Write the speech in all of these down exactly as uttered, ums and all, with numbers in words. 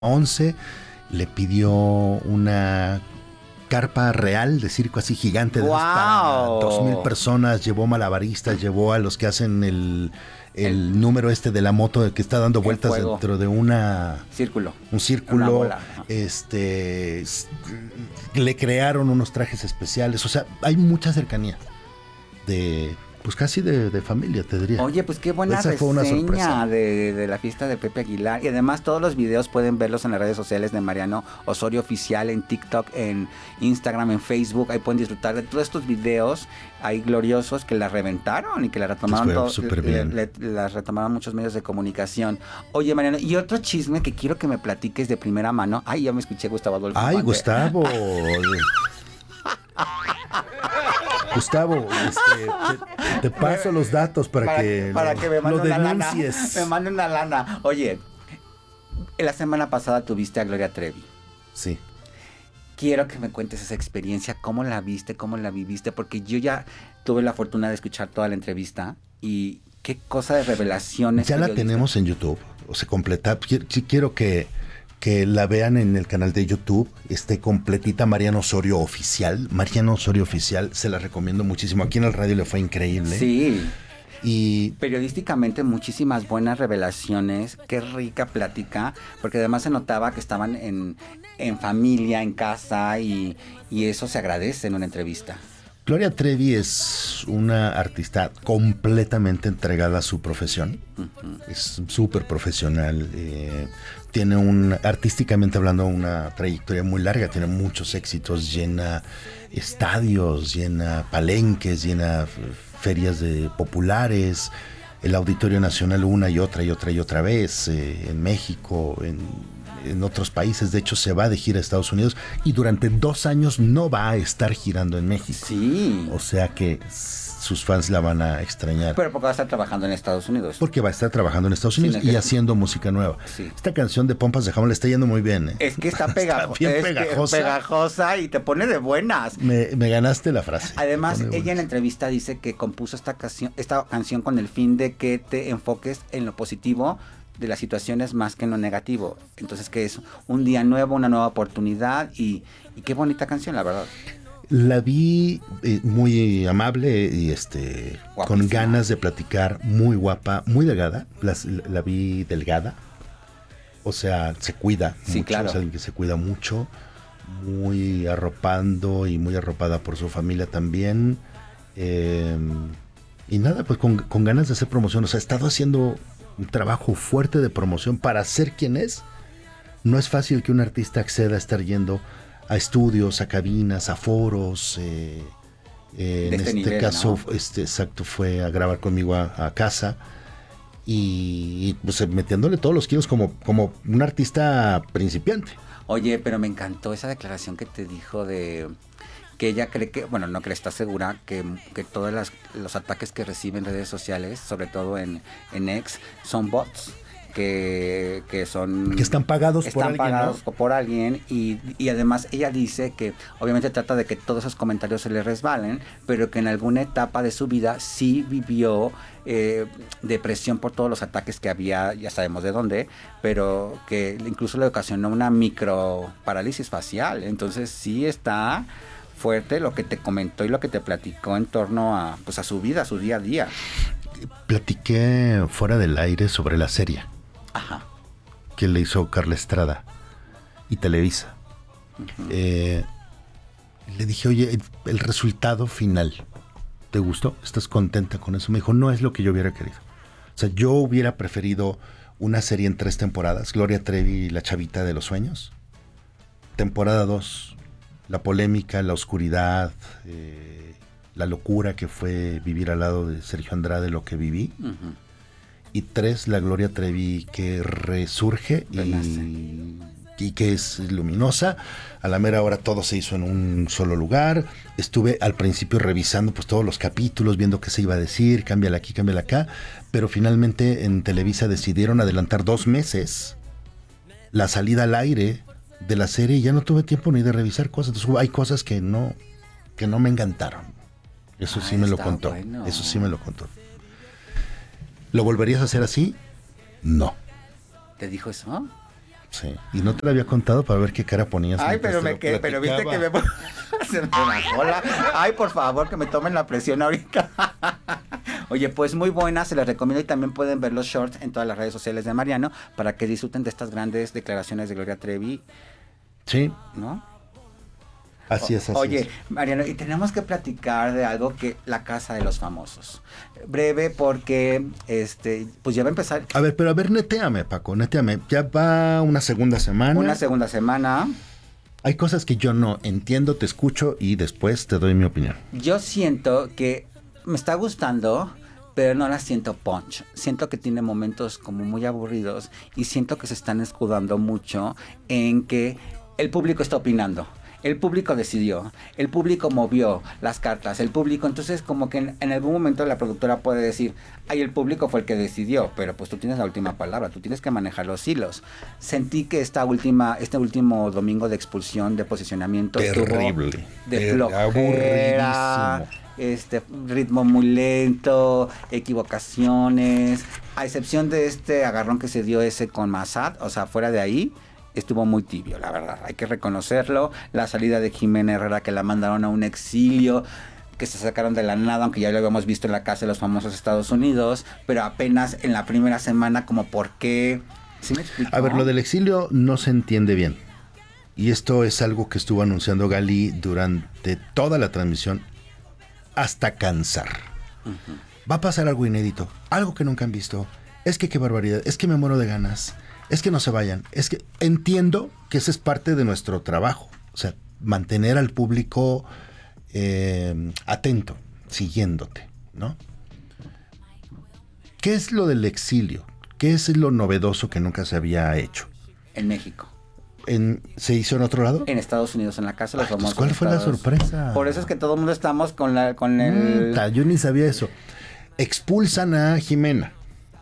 once le pidió una carpa real de circo así gigante de ¡Wow! para dos mil personas, llevó malabaristas, llevó a los que hacen el, el, el número este de la moto que está dando vueltas dentro de una círculo, un círculo, este le crearon unos trajes especiales, o sea, hay mucha cercanía de pues casi de, de familia, te diría. Oye, pues qué buena Esa reseña de, de la fiesta de Pepe Aguilar. Y además todos los videos pueden verlos en las redes sociales de Mariano Osorio Oficial, en TikTok, en Instagram, en Facebook. Ahí pueden disfrutar de todos estos videos ahí gloriosos que la reventaron y que la retomaron todos. Le, le, las retomaron muchos medios de comunicación. Oye, Mariano, y otro chisme que quiero que me platiques de primera mano. Ay, ya me escuché Gustavo Adolfo. Ay, Mante. Gustavo. Gustavo, este, te, te paso los datos para, para que, para lo, que me lo denuncies. Una lana, me mande una lana. Oye, la semana pasada tuviste a Gloria Trevi. Sí. Quiero que me cuentes esa experiencia, cómo la viste, cómo la viviste, porque yo ya tuve la fortuna de escuchar toda la entrevista y qué cosa de revelaciones. Ya la tenemos en YouTube, o sea, completa. Sí quiero que... que la vean en el canal de YouTube, esté completita, Mariano Osorio Oficial. Mariano Osorio Oficial, se la recomiendo muchísimo. Aquí en el radio le fue increíble. Sí. Y periodísticamente muchísimas buenas revelaciones, qué rica plática, porque además se notaba que estaban en, en familia, en casa, y, y eso se agradece en una entrevista. Gloria Trevi es una artista completamente entregada a su profesión. Uh-huh. Es súper profesional. Eh, tiene un, artísticamente hablando, una trayectoria muy larga. Tiene muchos éxitos. Llena estadios, llena palenques, llena ferias de populares. El Auditorio Nacional una y otra y otra y otra vez. Eh, en México, en... en otros países. De hecho, se va de gira a Estados Unidos y durante dos años no va a estar girando en México. Sí. O sea que sus fans la van a extrañar. Pero porque va a estar trabajando en Estados Unidos. Porque va a estar trabajando en Estados Unidos sí, y haciendo música nueva. Sí. Esta canción de Pompas de Jamón le está yendo muy bien. ¿eh? Es que está, pegajo- está bien es pegajosa. Que pegajosa y te pone de buenas. Me, me ganaste la frase. Además, ella en la entrevista dice que compuso esta canción, esta canción con el fin de que te enfoques en lo positivo de las situaciones más que en lo negativo. Entonces, que es un día nuevo, una nueva oportunidad y, y qué bonita canción, la verdad. La vi eh, muy amable y este Guapísima. Con ganas de platicar, muy guapa, muy delgada. La, la vi delgada. O sea, se cuida sí, mucho. Claro. Es alguien que se cuida mucho. Muy arropando y muy arropada por su familia también. Eh, y nada, pues con, con ganas de hacer promoción. O sea, ha estado haciendo un trabajo fuerte de promoción para ser quien es. No es fácil que un artista acceda a estar yendo a estudios, a cabinas, a foros. Eh, eh, en este, este nivel, caso, ¿no? este exacto, fue a grabar conmigo a, a casa y pues metiéndole todos los kilos como, como un artista principiante. Oye, pero me encantó esa declaración que te dijo de que ella cree que, bueno, no cree, está segura que, que todos las, los ataques que recibe en redes sociales, sobre todo en, en X, son bots. Que, que son que están pagados están por alguien, pagados ¿no? por alguien y, y además ella dice que obviamente trata de que todos esos comentarios se le resbalen, pero que en alguna etapa de su vida sí vivió eh, depresión por todos los ataques que había, ya sabemos de dónde, pero que incluso le ocasionó una micro parálisis facial. Entonces sí está fuerte lo que te comentó y lo que te platicó en torno a, pues, a su vida, a su día a día. Platiqué fuera del aire sobre la serie. Ajá. Que le hizo Carla Estrada y Televisa. Uh-huh. Eh, le dije, oye, el, el resultado final, ¿te gustó? ¿Estás contenta con eso? Me dijo, no es lo que yo hubiera querido. O sea, yo hubiera preferido una serie en tres temporadas, Gloria Trevi y la chavita de los sueños. Temporada dos, la polémica, la oscuridad, eh, la locura que fue vivir al lado de Sergio Andrade, lo que viví. Uh-huh. Y tres, la Gloria Trevi que resurge y, y que es luminosa. A la mera hora todo se hizo en un solo lugar. Estuve al principio revisando pues todos los capítulos, viendo qué se iba a decir, cámbiala aquí, cámbiala acá. Pero finalmente en Televisa decidieron adelantar dos meses la salida al aire de la serie y ya no tuve tiempo ni de revisar cosas. Entonces hay cosas que no, que no me encantaron. Eso ah, sí me lo contó. Bueno. Eso sí me lo contó. ¿Lo volverías a hacer así? No. ¿Te dijo eso? Sí, y no te lo había contado para ver qué cara ponías. Ay, pero me quedé, pero viste que me... Se me bajó la... Ay, por favor, que me tomen la presión ahorita. Oye, pues muy buena, se les recomiendo y también pueden ver los shorts en todas las redes sociales de Mariano para que disfruten de estas grandes declaraciones de Gloria Trevi. Sí. ¿No? Así es, así Oye, es. Mariano, y tenemos que platicar de algo que la Casa de los Famosos. Breve porque, este, pues ya va a empezar. A ver, pero a ver, netéame, Paco, netéame. Ya va una segunda semana. Una segunda semana. Hay cosas que yo no entiendo, te escucho y después te doy mi opinión. Yo siento que me está gustando, pero no la siento punch. Siento que tiene momentos como muy aburridos y siento que se están escudando mucho en que el público está opinando. El público decidió, el público movió las cartas, el público, entonces como que en, en algún momento la productora puede decir, ay, el público fue el que decidió, pero pues tú tienes la última palabra, tú tienes que manejar los hilos. Sentí que esta última, este último domingo de expulsión, de posicionamiento, terrible, estuvo de flojera, este ritmo muy lento, equivocaciones, a excepción de este agarrón que se dio ese con Massad, o sea, fuera de ahí, estuvo muy tibio, la verdad, hay que reconocerlo. La salida de Jimena Herrera, que la mandaron a un exilio, que se sacaron de la nada, aunque ya lo habíamos visto en la Casa de los Famosos Estados Unidos, pero apenas en la primera semana, como por qué. ¿Sí me explico? A ver, lo del exilio no se entiende bien. Y esto es algo que estuvo anunciando Gali durante toda la transmisión, hasta cansar. Uh-huh. Va a pasar algo inédito, algo que nunca han visto. Es que qué barbaridad, es que me muero de ganas. Es que no se vayan, es que entiendo que ese es parte de nuestro trabajo, o sea, mantener al público eh, atento, siguiéndote, ¿no? ¿Qué es lo del exilio? ¿Qué es lo novedoso que nunca se había hecho? En México. En, ¿Se hizo en otro lado? En Estados Unidos, en la Casa de los Famosos. ¿Cuál fue Estados. la sorpresa? Por eso es que todo el mundo estamos con, la, con el... Mm, yo ni sabía eso. Expulsan a Jimena.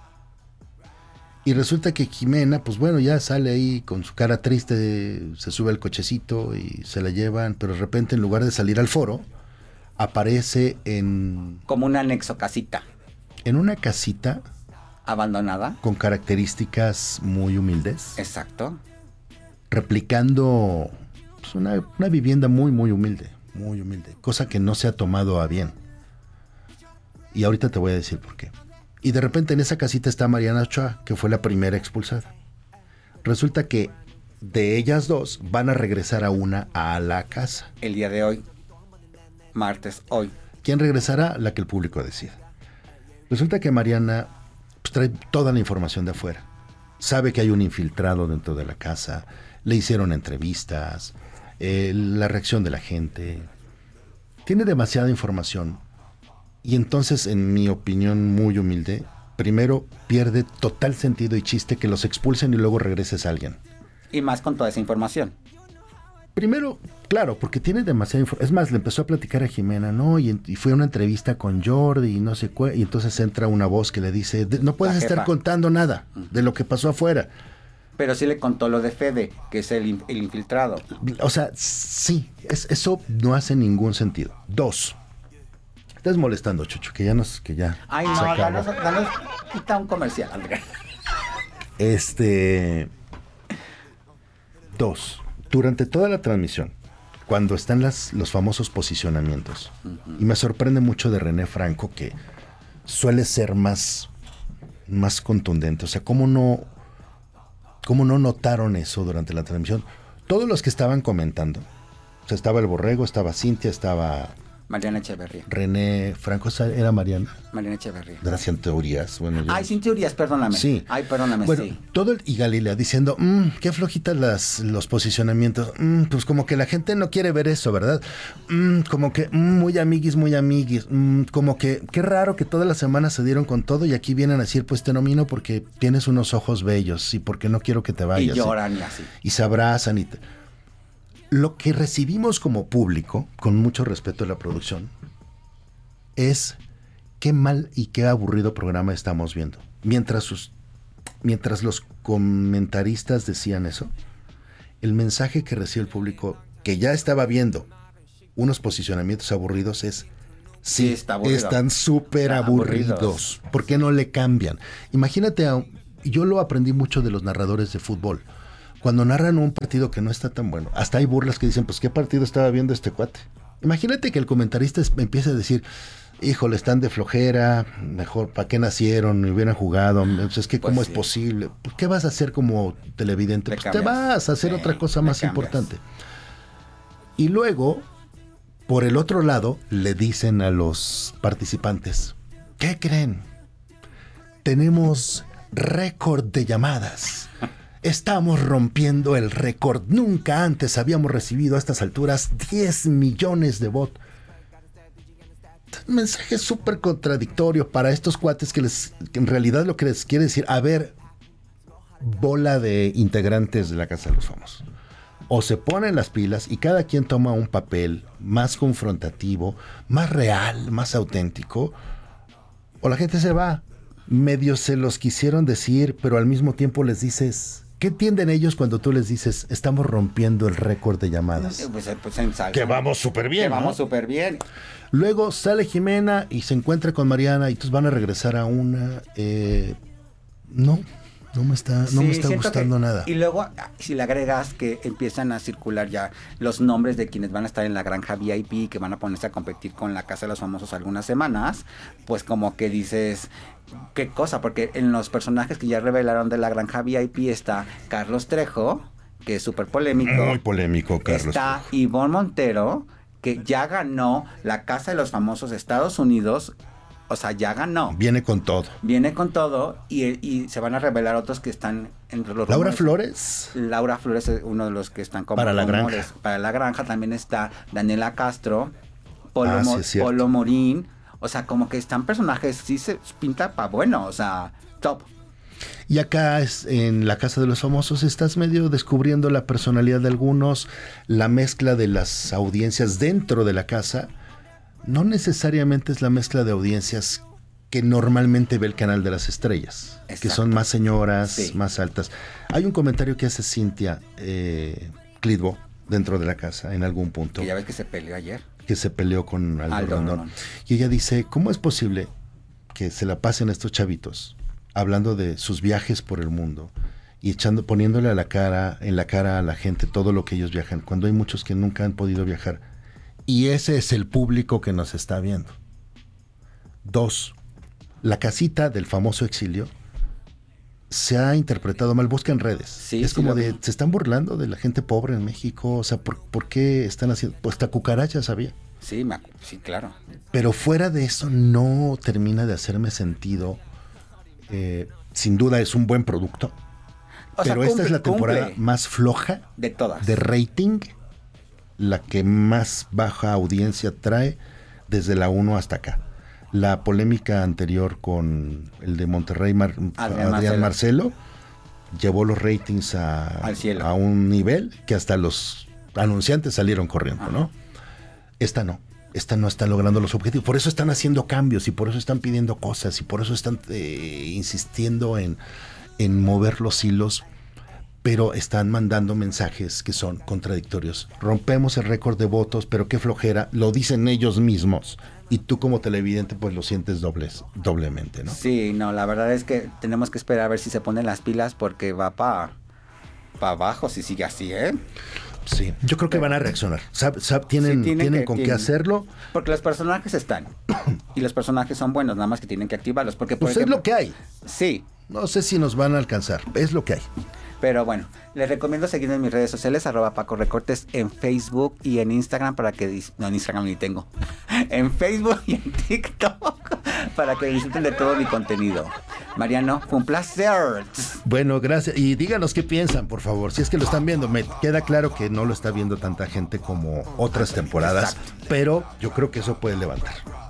Y resulta que Jimena, pues bueno, ya sale ahí con su cara triste, se sube al cochecito y se la llevan, pero de repente en lugar de salir al foro, aparece en... Como un anexo casita. En una casita... Abandonada. Con características muy humildes. Exacto. Replicando pues una, una vivienda muy, muy humilde, muy humilde, cosa que no se ha tomado a bien. Y ahorita te voy a decir por qué. Y de repente en esa casita está Mariana Ochoa, que fue la primera expulsada. Resulta que de ellas dos van a regresar a una a la casa. El día de hoy, martes, hoy. ¿Quién regresará? La que el público decida. Resulta que Mariana pues, trae toda la información de afuera. Sabe que hay un infiltrado dentro de la casa, le hicieron entrevistas, eh, la reacción de la gente. Tiene demasiada información. Y entonces, en mi opinión muy humilde, primero pierde total sentido y chiste que los expulsen y luego regreses a alguien. Y más con toda esa información. Primero, claro, porque tiene demasiada información. Es más, le empezó a platicar a Jimena, ¿no? Y, y fue a una entrevista con Jordi y no sé cuál. Y entonces entra una voz que le dice, no puedes estar contando nada de lo que pasó afuera. Pero sí le contó lo de Fede, que es el, el infiltrado. O sea, sí, es, eso no hace ningún sentido. Dos. Estás molestando, Chucho, que ya nos, que ya. Ay, no, danos, danos, quita un comercial, Andrea. Este. Dos. Durante toda la transmisión, cuando están las, los famosos posicionamientos, uh-huh. y me sorprende mucho de René Franco, que suele ser más, más contundente. O sea, ¿cómo no, cómo no notaron eso durante la transmisión? Todos los que estaban comentando, o sea, estaba el Borrego, estaba Cintia, estaba Mariana Echeverría. René Franco, ¿era Mariana? Mariana Echeverría. De las cien teorías. Bueno, yo... Ay, sin teorías, perdóname. Sí. Ay, perdóname, bueno, sí. Todo el, y Galilea diciendo, mmm, qué flojitas las, los posicionamientos. Mm, pues como que la gente no quiere ver eso, ¿verdad? Mm, como que mm, muy amiguis, muy amiguis. Mm, como que qué raro que todas las semanas se dieron con todo y aquí vienen a decir, pues te nomino porque tienes unos ojos bellos y porque no quiero que te vayas. Y lloran y así. Y se abrazan y... Te... Lo que recibimos como público, con mucho respeto a la producción, es qué mal y qué aburrido programa estamos viendo. Mientras, sus, mientras los comentaristas decían eso, el mensaje que recibe el público, que ya estaba viendo unos posicionamientos aburridos, es sí, sí está están súper aburridos. aburridos. ¿Por qué no le cambian? Imagínate, a, yo lo aprendí mucho de los narradores de fútbol. cuando narran un partido que no está tan bueno, hasta hay burlas que dicen, pues, ¿qué partido estaba viendo este cuate? Imagínate que el comentarista empiece a decir, híjole, están de flojera, mejor, ¿para qué nacieron? Y hubieran jugado, pues es que, ¿cómo pues sí. es posible? ¿Qué vas a hacer como televidente? Pues te vas a hacer sí, otra cosa más importante. Y luego, por el otro lado, le dicen a los participantes, ¿qué creen? Tenemos récord de llamadas. Estamos rompiendo el récord. Nunca antes habíamos recibido a estas alturas diez millones de votos. Un mensaje súper contradictorio para estos cuates que, les, que en realidad lo que les quiere decir, a ver, bola de integrantes de la Casa de los Famosos. O se ponen las pilas y cada quien toma un papel más confrontativo, más real, más auténtico, o la gente se va. Medio se los quisieron decir, pero al mismo tiempo les dices... ¿Qué entienden ellos cuando tú les dices, estamos rompiendo el récord de llamadas? Pues, pues en salsa, que vamos súper bien, Que ¿no? vamos súper bien. Luego sale Jimena y se encuentra con Mariana y entonces van a regresar a una... Eh, no, no me está, no sí, me está gustando que, nada. Y luego, si le agregas que empiezan a circular ya los nombres de quienes van a estar en la granja V I P, que van a ponerse a competir con la Casa de los Famosos algunas semanas, pues como que dices... ¿Qué cosa? Porque en los personajes que ya revelaron de la granja V I P está Carlos Trejo, que es súper polémico. Muy polémico, Carlos Está Trejo. Ivonne Montero, que ya ganó la Casa de los Famosos de Estados Unidos. O sea, ya ganó. Viene con todo. Viene con todo y, y se van a revelar otros que están entre los Laura rumores. Flores. Laura Flores es uno de los que están como para la rumores. granja. Para la granja también está Daniela Castro, Polo, ah, Mo- sí, Polo Morín. O sea, como que están personajes, sí se pinta para bueno, o sea, top. Y acá es, en la Casa de los Famosos estás medio descubriendo la personalidad de algunos, la mezcla de las audiencias dentro de la casa. No necesariamente es la mezcla de audiencias que normalmente ve el Canal de las Estrellas. Exacto. Que son más señoras, sí. más altas. Hay un comentario que hace Cintia eh, Clitbo dentro de la casa en algún punto. Que ya ves que se peleó ayer. que se peleó con Aldo, Aldo Rondón. Rondón. Y ella dice, ¿cómo es posible que se la pasen estos chavitos hablando de sus viajes por el mundo y echando, poniéndole a la cara, en la cara a la gente todo lo que ellos viajan, cuando hay muchos que nunca han podido viajar? Y ese es el público que nos está viendo. Dos, la casita del famoso exilio se ha interpretado mal, busca en redes. Sí, es sí, como lo de, vi. se están burlando de la gente pobre en México, o sea, ¿por, por qué están haciendo? Pues hasta cucarachas había. Sí, me, sí, claro. Pero fuera de eso no termina de hacerme sentido. Eh, sin duda es un buen producto, o pero sea, esta cumple, es la temporada cumple. más floja de todas. De rating, la que más baja audiencia trae desde la uno hasta acá. La polémica anterior con el de Monterrey, Mar- Adrián, Adrián Marcelo. Marcelo, llevó los ratings a, Al cielo. a un nivel que hasta los anunciantes salieron corriendo, Ajá. ¿no? Esta no, esta no está logrando los objetivos, por eso están haciendo cambios y por eso están pidiendo cosas y por eso están eh, insistiendo en, en mover los hilos, pero están mandando mensajes que son contradictorios. Rompemos el récord de votos, pero qué flojera, lo dicen ellos mismos. Y tú como televidente pues lo sientes dobles, doblemente, ¿no? Sí, no, la verdad es que tenemos que esperar a ver si se ponen las pilas porque va para pa abajo si sigue así, ¿eh? Sí, yo creo que van a reaccionar. Sab, sab, tienen, Sí, tienen tienen que- con tienen. qué hacerlo. Porque los personajes están. Y los personajes son buenos, nada más que tienen que activarlos. Porque, por Pues ejemplo, es lo que hay. Sí, No sé si nos van a alcanzar, es lo que hay. pero bueno, les recomiendo seguirme en mis redes sociales, arroba Paco Recortes, en Facebook y en Instagram para que... dis- No, en Instagram ni tengo. En Facebook y en TikTok para que disfruten de todo mi contenido. Mariano, fue un placer. Bueno, gracias. Y díganos qué piensan, por favor. Si es que lo están viendo, me queda claro que no lo está viendo tanta gente como otras temporadas, Exacto. pero yo creo que eso puede levantar.